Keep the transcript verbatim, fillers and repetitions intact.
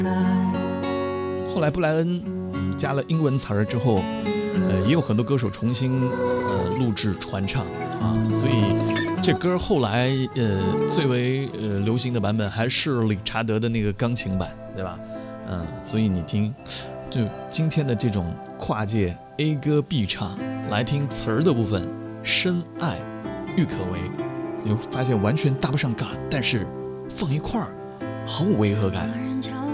后来布莱恩嗯加了英文词儿之后，呃，也有很多歌手重新呃录制传唱啊，所以这歌后来呃最为呃流行的版本还是理查德的那个钢琴版，对吧？嗯、呃，所以你听，就今天的这种跨界 A 歌 B 唱，来听词儿的部分，深爱郁可唯，你会发现完全搭不上嘎，但是放一块儿毫无违和感。